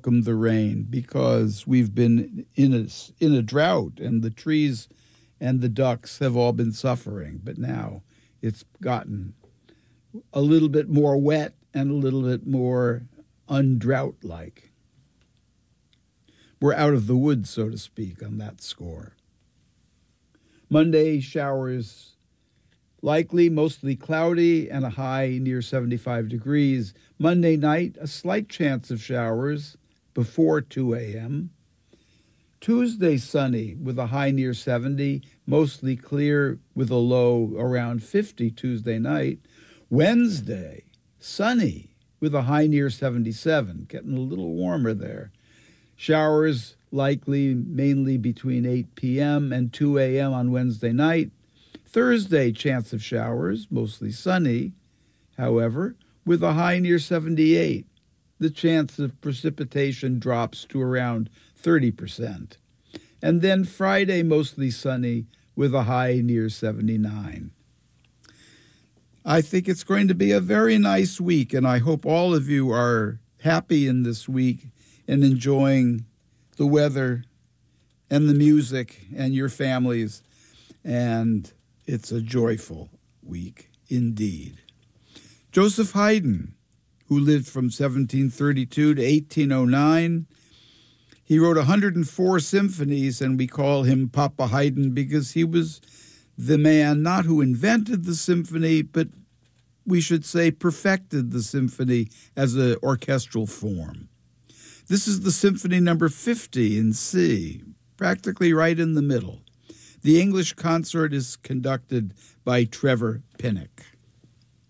welcome the rain because we've been in a drought, and the trees and the ducks have all been suffering. But now it's gotten a little bit more wet and a little bit more undrought-like. We're out of the woods, so to speak, on that score. Monday, showers likely, mostly cloudy, and a high near 75 degrees. Monday night, a slight chance of showers before 2 a.m. Tuesday, sunny with a high near 70, mostly clear with a low around 50 Tuesday night. Wednesday, sunny with a high near 77, getting a little warmer there. Showers likely mainly between 8 p.m. and 2 a.m. on Wednesday night. Thursday, chance of showers, mostly sunny, however, with a high near 78. The chance of precipitation drops to around 30%. And then Friday, mostly sunny, with a high near 79. I think it's going to be a very nice week, and I hope all of you are happy in this week and enjoying the weather and the music and your families, and it's a joyful week indeed. Joseph Haydn, who lived from 1732 to 1809, he wrote 104 symphonies, and we call him Papa Haydn because he was the man not who invented the symphony, but we should say perfected the symphony as an orchestral form. This is the Symphony number 50 in C, practically right in the middle. The English consort is conducted by Trevor Pinnock.